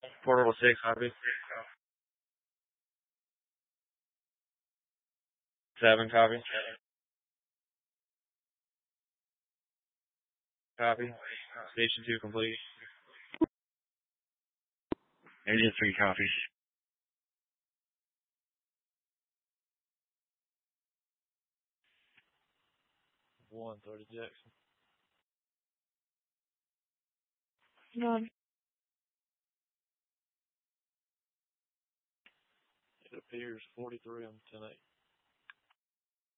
Portable 6, copy. 7, copy. Copy. Station 2 complete. Engine 3, copy. 130 Jackson. None. It appears 43 on 10-8.